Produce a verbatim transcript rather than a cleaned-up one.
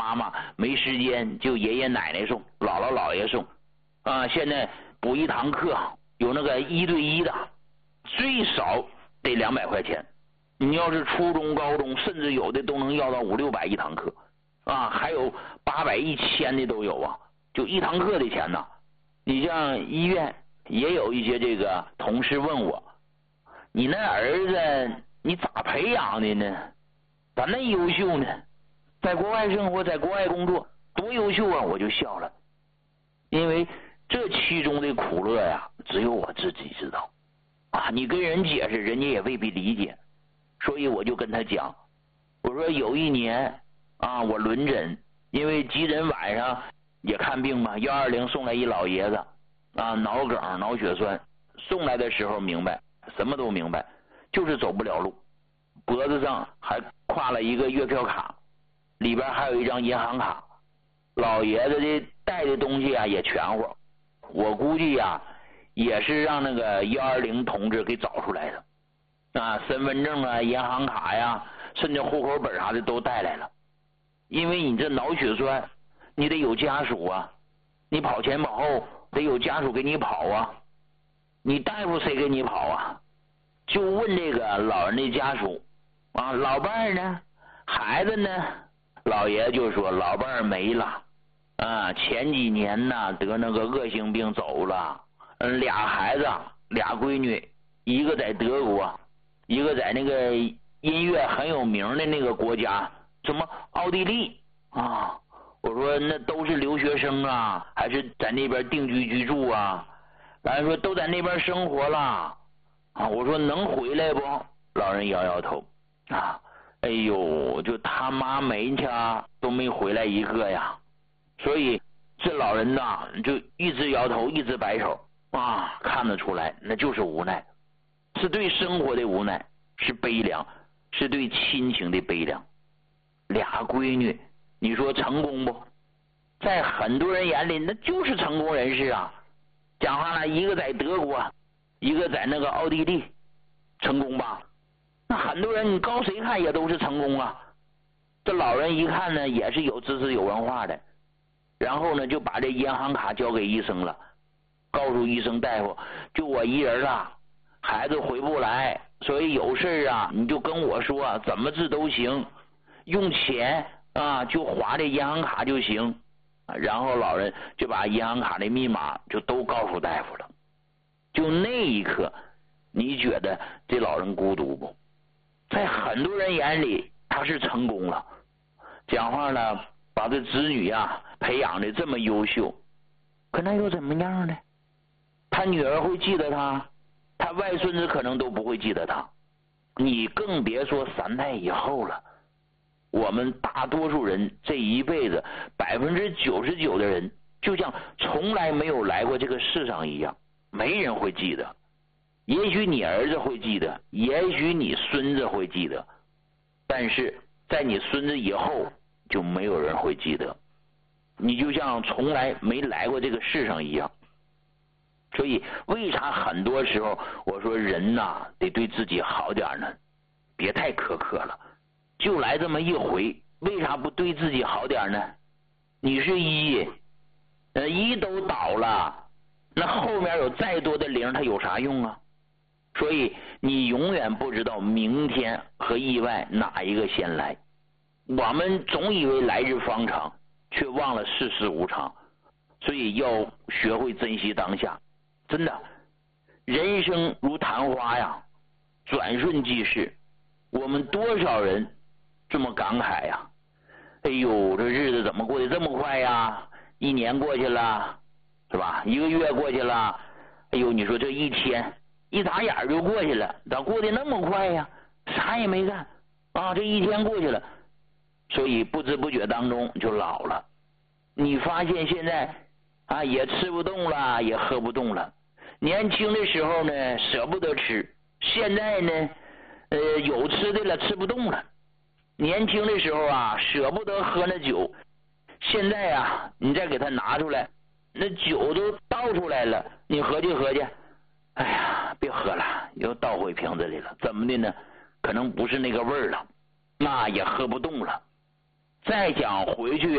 妈妈没时间就爷爷奶奶送，姥姥姥爷送啊。现在补一堂课有那个一对一的，最少得两百块钱。你要是初中高中，甚至有的都能要到五六百一堂课啊，还有八百一千的都有啊，就一堂课的钱呢。你像医院也有一些这个同事问我，你那儿子你咋培养的呢？咋那优秀呢？在国外生活，在国外工作，多优秀啊！我就笑了，因为这其中的苦乐呀，只有我自己知道啊。你跟人解释，人家也未必理解，所以我就跟他讲，我说有一年啊，我轮诊，因为急诊晚上也看病嘛，幺二零送来一老爷子啊，脑梗、脑血栓，送来的时候明白，什么都明白，就是走不了路，脖子上还挎了一个月票卡，里边还有一张银行卡，老爷子的带的东西啊也全乎，我估计呀、啊、也是让那个幺二零同志给找出来的啊，身份证啊、银行卡呀，甚至户口本啥的都带来了。因为你这脑血栓，你得有家属啊，你跑前跑后得有家属给你跑啊，你大夫谁给你跑啊？就问这个老人的家属啊，老伴儿呢？孩子呢？老爷就说老伴儿没了啊，前几年呢得那个恶性病走了，嗯，俩孩子，俩闺女，一个在德国，一个在那个音乐很有名的那个国家，什么奥地利啊。我说那都是留学生啊，还是在那边定居居住啊？咱说都在那边生活了啊。我说能回来不？老人摇摇头啊。哎呦，就他妈没去都没回来一个呀。所以这老人呐，就一直摇头，一直摆手啊，看得出来，那就是无奈，是对生活的无奈，是悲凉，是对亲情的悲凉。俩闺女，你说成功不？在很多人眼里，那就是成功人士啊。讲话了，一个在德国，一个在那个奥地利，成功吧？那很多人你告谁看也都是成功啊。这老人一看呢，也是有知识有文化的，然后呢就把这银行卡交给医生了，告诉医生大夫，就我一人啊，孩子回不来，所以有事啊你就跟我说，怎么治都行，用钱啊就划这银行卡就行。然后老人就把银行卡的密码就都告诉大夫了。就那一刻，你觉得这老人孤独不？在很多人眼里他是成功了，讲话呢把这子女啊培养的这么优秀，可那又怎么样呢？他女儿会记得他，他外孙子可能都不会记得他，你更别说三代以后了。我们大多数人这一辈子百分之九十九的人就像从来没有来过这个世上一样，没人会记得。也许你儿子会记得，也许你孙子会记得，但是在你孙子以后就没有人会记得，你就像从来没来过这个世上一样。所以为啥很多时候我说人呐得对自己好点呢？别太苛刻了，就来这么一回，为啥不对自己好点呢？你是一呃一都倒了，那后面有再多的零它有啥用啊？所以你永远不知道明天和意外哪一个先来。我们总以为来日方长，却忘了世事无常，所以要学会珍惜当下。真的，人生如昙花呀，转瞬即逝。我们多少人这么感慨呀？哎呦，这日子怎么过得这么快呀？一年过去了，是吧？一个月过去了，哎呦，你说这一天一眨眼就过去了，咋过得那么快呀？啥也没干啊，这一天过去了，所以不知不觉当中就老了。你发现现在啊，也吃不动了，也喝不动了。年轻的时候呢，舍不得吃，现在呢，呃，有吃的了，吃不动了。年轻的时候啊，舍不得喝那酒，现在啊，你再给他拿出来，那酒都倒出来了，你合计合计，哎呀，别喝了，又倒回瓶子里了，怎么的呢？可能不是那个味儿了，那也喝不动了。再讲回去